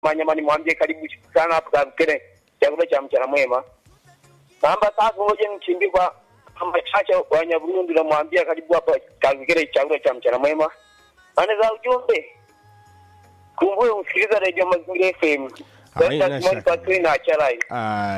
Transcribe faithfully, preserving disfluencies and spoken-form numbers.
Manyama nimwambie karibu sana hapo Karukere chakula cha mchana mwema. Namba tatu ngoja nikimbie kwa kama chacha wa Nyaburundi na mwambie karibu hapa Karukere chakula cha mchana mwema. Anaweza ujumbe. Kumbuka usikiliza Radio Mazingira F M. Haina shaka. Ah